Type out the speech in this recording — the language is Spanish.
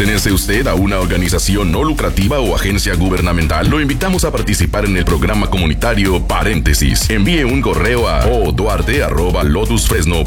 ¿Pertenece usted a una organización no lucrativa o agencia gubernamental? Lo invitamos a participar en el programa comunitario Paréntesis. Envíe un correo a oduarte@lotusfresno.org